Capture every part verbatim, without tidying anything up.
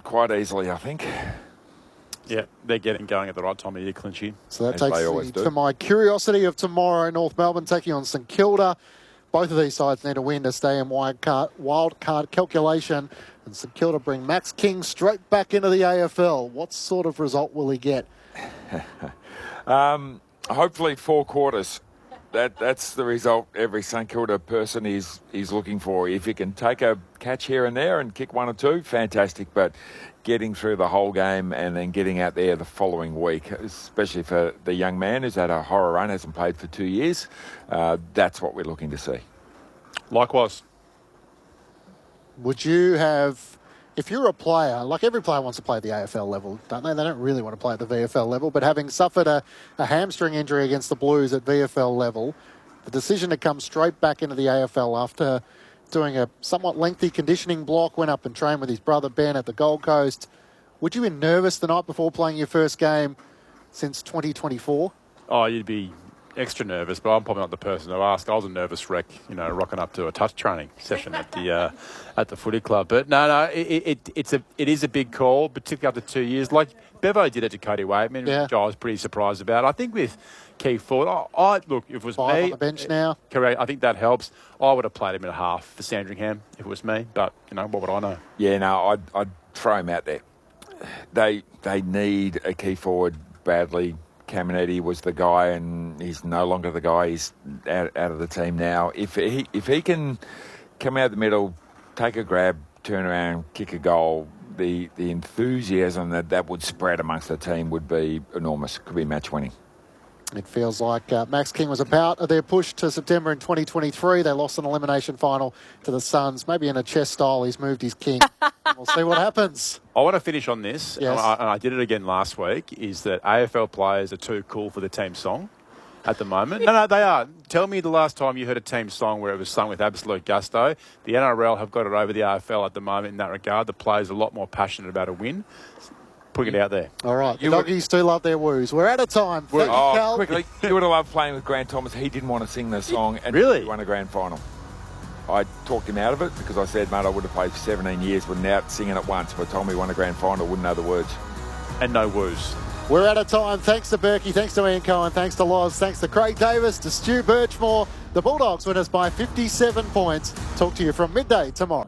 quite easily, I think. Yeah, they're getting going at the right time of year, Clinchy. So that As takes they always me do. to my curiosity of tomorrow. North Melbourne taking on St Kilda. Both of these sides need a win to stay in wild card, wild card calculation. And St Kilda bring Max King straight back into the A F L. What sort of result will he get? um, hopefully four quarters. That That's the result every St Kilda person is, is looking for. If you can take a catch here and there and kick one or two, fantastic. But getting through the whole game and then getting out there the following week, especially for the young man who's had a horror run, hasn't played for two years, uh, that's what we're looking to see. Likewise. Would you have, if you're a player, like every player wants to play at the A F L level, don't they? They don't really want to play at the V F L level, but having suffered a, a hamstring injury against the Blues at V F L level, the decision to come straight back into the A F L after doing a somewhat lengthy conditioning block, went up and trained with his brother Ben at the Gold Coast. Would you be nervous the night before playing your first game since twenty twenty-four? Oh, you'd be extra nervous, but I'm probably not the person to ask. I was a nervous wreck, you know, rocking up to a touch training session at the uh, at the footy club. But no, no, it, it it's a it is a big call, particularly after two years. Like Bevo did it to Cody Waitman, yeah. which I was pretty surprised about. I think with Keith Ford, I, I look if it was Five me on the bench now. Correct. I think that helps. I would have played him at a half for Sandringham if it was me. But you know, what would I know? Yeah, no, I'd, I'd throw him out there. They they need a key forward badly. Caminiti was the guy, and he's no longer the guy. He's out, out of the team now. If he if he can come out the middle, take a grab, turn around, kick a goal, the the enthusiasm that that would spread amongst the team would be enormous. Could be match winning. It feels like uh, Max King was about their push to September in twenty twenty-three. They lost an elimination final to the Suns. Maybe in a chess style, he's moved his king. We'll see what happens. I want to finish on this, Yes. and, I, and I did it again last week, is that A F L players are too cool for the team song at the moment. No, no, they are. Tell me the last time you heard a team song where it was sung with absolute gusto. The N R L have got it over the A F L at the moment in that regard. The players are a lot more passionate about a win. Putting it out there. All right. The You doggies do love their woos. We're out of time. Thank you, Oh, Cal. quickly, you would have loved playing with Grant Thomas. He didn't want to sing the song, and Really? he won a grand final. I talked him out of it because I said, mate, I would have played for seventeen years, wouldn't out singing it once. But told me he won a grand final, wouldn't know the words. And no woos. We're out of time. Thanks to Berkey. Thanks to Ian Cohen. Thanks to Loz. Thanks to Craig Davis. To Stu Birchmore. The Bulldogs win us by fifty-seven points. Talk to you from midday tomorrow.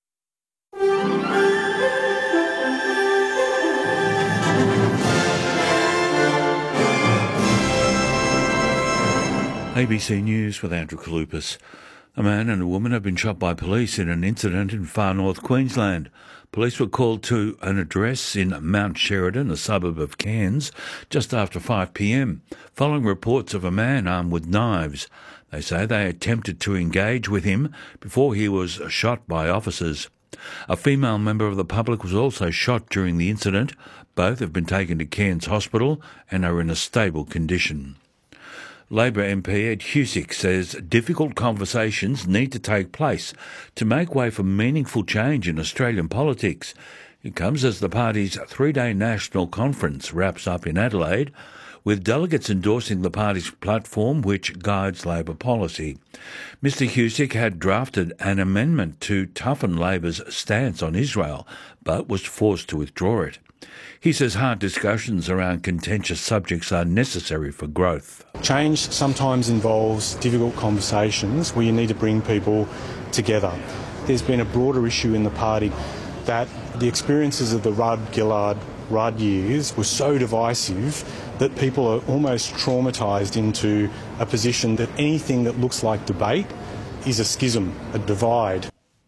A B C News with Andrew Kalupas. A man and a woman have been shot by police in an incident in far north Queensland. Police were called to an address in Mount Sheridan, a suburb of Cairns, just after five p m, following reports of a man armed with knives. They say they attempted to engage with him before he was shot by officers. A female member of the public was also shot during the incident. Both have been taken to Cairns Hospital and are in a stable condition. Labor M P Ed Husick says difficult conversations need to take place to make way for meaningful change in Australian politics. It comes as the party's three-day national conference wraps up in Adelaide, with delegates endorsing the party's platform which guides Labor policy. Mister Husick had drafted an amendment to toughen Labor's stance on Israel, but was forced to withdraw it. He says hard discussions around contentious subjects are necessary for growth. Change sometimes involves difficult conversations where you need to bring people together. There's been a broader issue in the party that the experiences of the Rudd-Gillard Rudd years were so divisive that people are almost traumatised into a position that anything that looks like debate is a schism, a divide.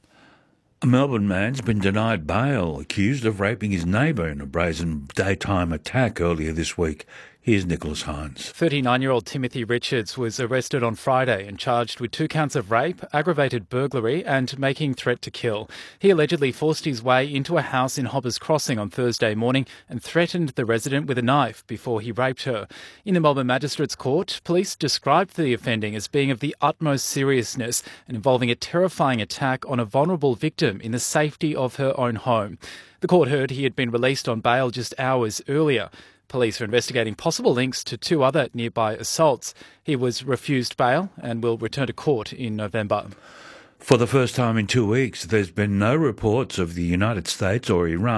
A Melbourne man's been denied bail, accused of raping his neighbour in a brazen daytime attack earlier this week. Here's Nicholas Hines. thirty-nine-year-old Timothy Richards was arrested on Friday and charged with two counts of rape, aggravated burglary and making threat to kill. He allegedly forced his way into a house in Hoppers Crossing on Thursday morning and threatened the resident with a knife before he raped her. In the Melbourne Magistrates Court, police described the offending as being of the utmost seriousness and involving a terrifying attack on a vulnerable victim in the safety of her own home. The court heard he had been released on bail just hours earlier. Police are investigating possible links to two other nearby assaults. He was refused bail and will return to court in November. For the first time in two weeks, there's been no reports of the United States or Iran